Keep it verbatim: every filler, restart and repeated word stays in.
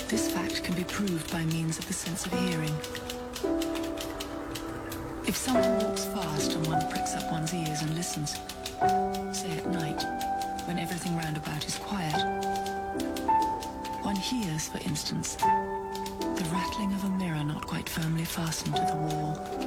This fact can be proved by means of the sense of hearing. If someone walks fast and one pricks up one's ears and listens, say at night, when everything round about is quiet, one hears, for instance, the rattling of a mirror not quite firmly fastened to the wall.